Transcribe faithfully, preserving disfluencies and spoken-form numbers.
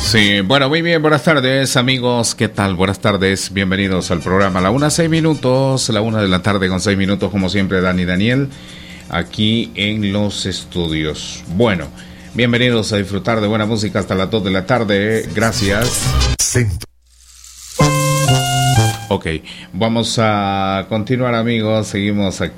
Sí, bueno, muy bien, buenas tardes amigos, ¿qué tal? Buenas tardes, bienvenidos al programa La Una, seis minutos, la una de la tarde con seis minutos, como siempre, Dani Daniel, aquí en los estudios. Bueno, bienvenidos a disfrutar de buena música hasta las dos de la tarde, gracias. Centro. Ok, vamos a continuar amigos, seguimos aquí.